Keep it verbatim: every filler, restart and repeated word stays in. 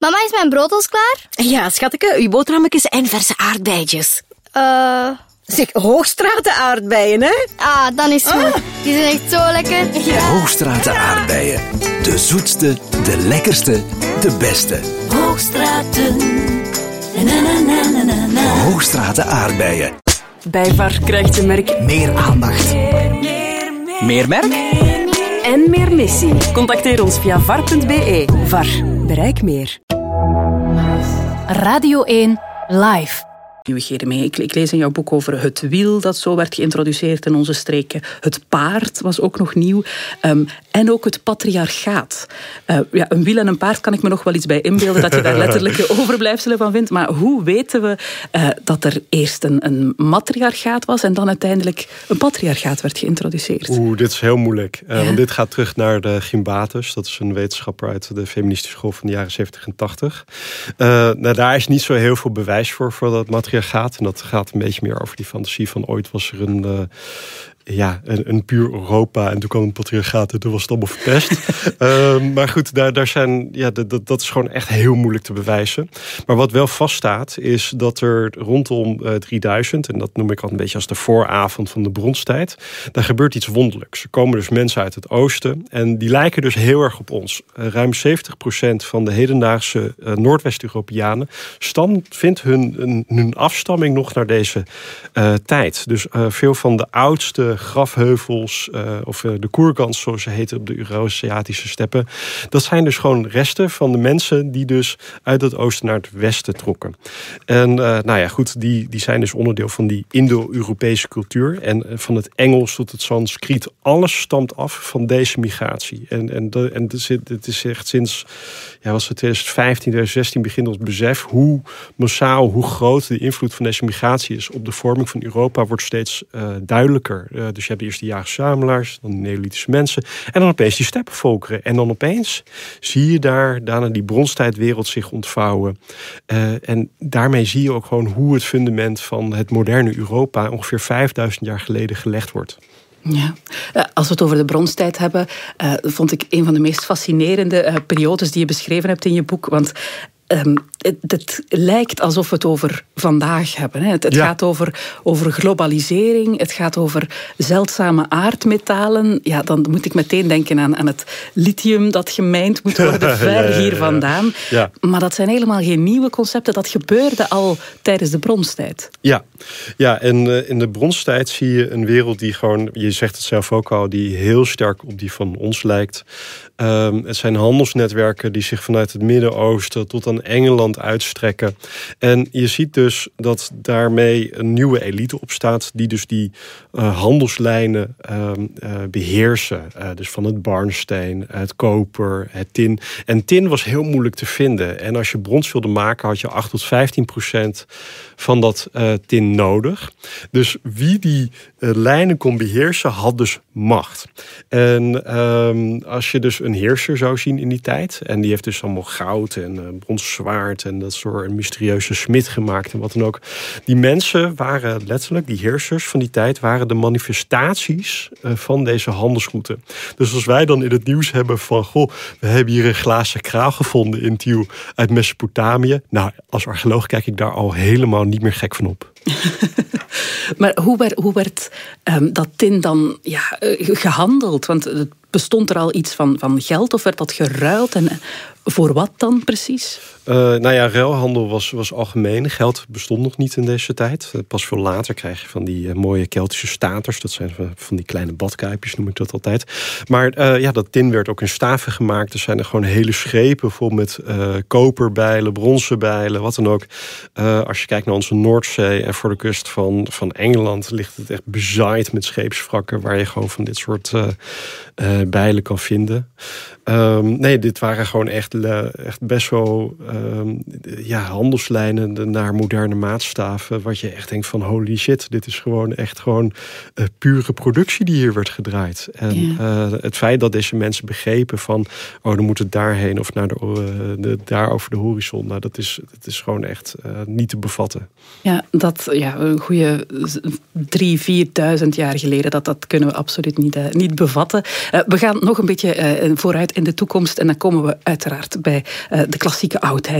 Mama, is mijn brood al klaar? Ja, schatje, uw boterhammetjes en verse aardbeidjes. Eh... Zeg, Hoogstraten aardbeien, hè? Ah, dan is het goed. Ah. Die zijn echt zo lekker. Ja. Hoogstraten aardbeien. De zoetste, de lekkerste, de beste. Hoogstraten. Na, na, na, na, na, na. Hoogstraten aardbeien. Bij V A R krijgt je merk meer aandacht. Meer, meer, meer, meer merk? Meer, meer. En meer missie. Contacteer ons via var punt be. V A R. Bereik meer. Radio één Live. Nieuwigheden mee. Ik, ik lees in jouw boek over het wiel dat zo werd geïntroduceerd in onze streken. Het paard was ook nog nieuw. Um, en ook het patriarchaat. Uh, ja, een wiel en een paard kan ik me nog wel iets bij inbeelden dat je daar letterlijke overblijfselen van vindt. Maar hoe weten we uh, dat er eerst een, een matriarchaat was en dan uiteindelijk een patriarchaat werd geïntroduceerd? Oeh, dit is heel moeilijk. Uh, ja. Want dit gaat terug naar de Gimbatus. Dat is een wetenschapper uit de feministische golf van de jaren zeventig en tachtig. Uh, nou, daar is niet zo heel veel bewijs voor, voor dat matriarchaat. Gaat. En dat gaat een beetje meer over die fantasie van ooit was er een, uh, ja, een, een puur Europa en toen kwam een patriarchaat en toen was het allemaal verpest. uh, maar goed, daar, daar zijn, ja, dat, dat is gewoon echt heel moeilijk te bewijzen. Maar wat wel vaststaat is dat er rondom uh, drieduizend, en dat noem ik al een beetje als de vooravond van de bronstijd, daar gebeurt iets wonderlijks. Er komen dus mensen uit het oosten en die lijken dus heel erg op ons. Uh, ruim zeventig procent van de hedendaagse uh, Noordwest-Europeanen stam, vindt hun, hun, hun afstamming nog naar deze uh, tijd. Dus uh, veel van de oudste grafheuvels, uh, of uh, de Koergans zoals ze heten op de Euro-Aziatische steppen, dat zijn dus gewoon resten van de mensen die dus uit het oosten naar het westen trokken. En uh, nou ja, goed, die, die zijn dus onderdeel van die Indo-Europese cultuur. En uh, van het Engels tot het Sanskriet, alles stamt af van deze migratie. En, en, de, en het, is, het is echt sinds, ja, was het twintig vijftien, twintig zestien begint ons besef hoe massaal, hoe groot de invloed van deze migratie is op de vorming van Europa, wordt steeds uh, duidelijker. Uh, dus je hebt eerst de jagers-zamelaars, dan de Neolithische mensen en dan opeens die steppenvolkeren. En dan opeens zie je daar daarna die bronstijdwereld zich ontvouwen. Uh, en daarmee zie je ook gewoon hoe het fundament van het moderne Europa ongeveer vijfduizend jaar geleden gelegd wordt. Ja, als we het over de bronstijd hebben, uh, vond ik een van de meest fascinerende uh, periodes die je beschreven hebt in je boek. Want Um, het, het lijkt alsof we het over vandaag hebben. Hè. Het, het ja. gaat over, over globalisering, het gaat over zeldzame aardmetalen. Ja, dan moet ik meteen denken aan, aan het lithium dat gemijnd moet worden, ver ja, ja, ja, hier vandaan. Ja. Maar dat zijn helemaal geen nieuwe concepten. Dat gebeurde al tijdens de bronstijd. Ja, ja en uh, in de bronstijd zie je een wereld die gewoon, je zegt het zelf ook al, die heel sterk op die van ons lijkt. Um, het zijn handelsnetwerken die zich vanuit het Midden-Oosten tot aan Engeland uitstrekken. En je ziet dus dat daarmee een nieuwe elite opstaat die dus die uh, handelslijnen uh, uh, beheersen. Uh, dus van het barnsteen, het koper, het tin. En tin was heel moeilijk te vinden. En als je brons wilde maken had je acht tot vijftien procent van dat uh, tin nodig. Dus wie die uh, lijnen kon beheersen had dus macht. En um, als je dus een heerser zou zien in die tijd, en die heeft dus allemaal goud en uh, brons zwaard en dat soort een mysterieuze smid gemaakt en wat dan ook. Die mensen waren letterlijk, die heersers van die tijd, waren de manifestaties uh, van deze handelsroute. Dus als wij dan in het nieuws hebben van, goh, we hebben hier een glazen kraal gevonden in Tiel uit Mesopotamië. Nou, als archeoloog kijk ik daar al helemaal niet meer gek van op. Maar hoe werd, hoe werd um, dat tin dan ja, gehandeld? Want het bestond er al iets van, van geld of werd dat geruild? En voor wat dan precies? Uh, nou ja, ruilhandel was, was algemeen. Geld bestond nog niet in deze tijd. Pas veel later krijg je van die uh, mooie Keltische staters. Dat zijn van die kleine badkuipjes, noem ik dat altijd. Maar uh, ja, dat tin werd ook in staven gemaakt. Er zijn er gewoon hele schepen vol met uh, koperbijlen, bronzen bijlen, wat dan ook. Uh, als je kijkt naar onze Noordzee en voor de kust van, van Engeland ligt het echt bezaaid met scheepswrakken waar je gewoon van dit soort uh, uh, bijlen kan vinden. Um, nee, dit waren gewoon echt, uh, echt best wel um, ja, handelslijnen naar moderne maatstaven. Wat je echt denkt van holy shit, dit is gewoon echt gewoon uh, pure productie die hier werd gedraaid. En ja. uh, het feit dat deze mensen begrepen van oh, dan moet het daarheen of naar de, uh, de, daar over de horizon. Nou, dat is, dat is gewoon echt uh, niet te bevatten. Ja, dat ja, een goede drie, vierduizend jaar geleden, dat, dat kunnen we absoluut niet, uh, niet bevatten. Uh, we gaan nog een beetje uh, vooruit in de toekomst en dan komen we uiteraard Bosschaert bij uh, de klassieke oudheid.